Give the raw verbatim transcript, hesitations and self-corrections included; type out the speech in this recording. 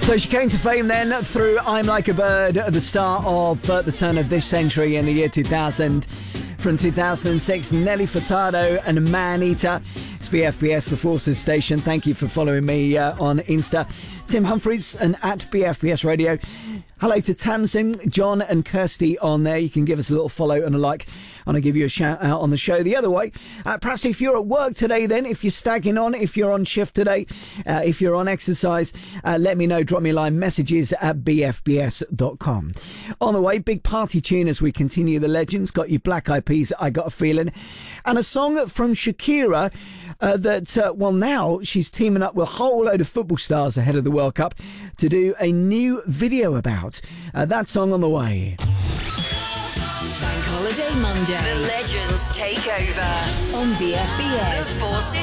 So she came to fame then through I'm Like a Bird at the start of uh, the turn of this century in the year two thousand. From two thousand six, Nelly Furtado and Man Eater. It's B F B S, the Forces station. Thank you for following me uh, on Insta. Tim Humphreys and at B F B S Radio. Hello to Tamsin, John and Kirsty on there. You can give us a little follow and a like, and I'll give you a shout out on the show the other way. Uh, perhaps if you're at work today then, if you're stagging on, if you're on shift today, uh, if you're on exercise, uh, let me know. Drop me a line, messages at b f b s dot com. On the way, big party tune as we continue the legends. Got you Black Eyed Peas, I Got a Feeling. And a song from Shakira uh, that, uh, well now, she's teaming up with a whole load of football stars ahead of the World Cup to do a new video about. Uh, that song on the way. Bank Holiday Monday. The Legends take over on B F B S. The Forces